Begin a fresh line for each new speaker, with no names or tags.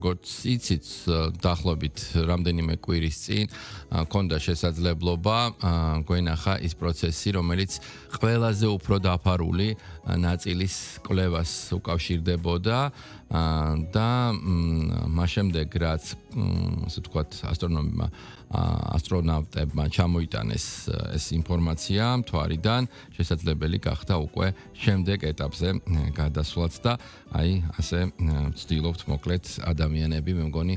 როგორც იცით, დაახლოებით რამდენიმე კვირის წინ ქონდა შესაძლებლობა გვენახა ის პროცესი, რომელიც ყველაზე უფრო დაფარული ნაწილის კვლევას უკავშირდებოდა და მას შემდეგ რაც ასე ვთქვათ ასტრონავტებმა ჩამოიტანეს ეს ინფორმაცია მთვარიდან, შესაძლებელი გახდა უკვე შემდეგ ეტაპზე გადასვლაც და აი ასე ვცდილობთ მოკლედ ადამიანები მე მგონი